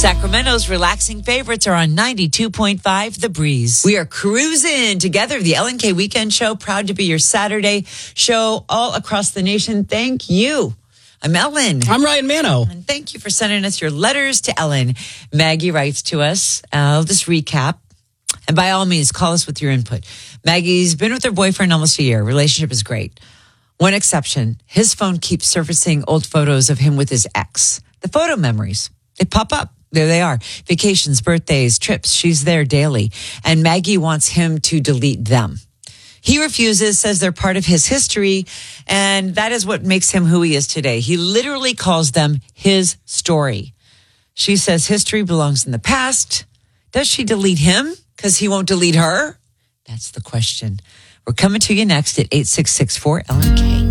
Sacramento's relaxing favorites are on 92.5 The Breeze. We are cruising together. The LNK Weekend Show, proud to be your Saturday show all across the nation. Thank you. I'm Ellen. I'm Ryan Mano. And thank you for sending us your letters to Ellen. Maggie writes to us. I'll just recap. And by all means, call us with your input. Maggie's been with her boyfriend almost a year. Relationship is great. One exception, his phone keeps surfacing old photos of him with his ex. The photo memories, they pop up. There they are. Vacations, birthdays, trips. She's there daily. And Maggie wants him to delete them. He refuses, says they're part of his history. And that is what makes him who he is today. He literally calls them his story. She says history belongs in the past. Does she delete him because he won't delete her? That's the question. We're coming to you next at 8664 LNK.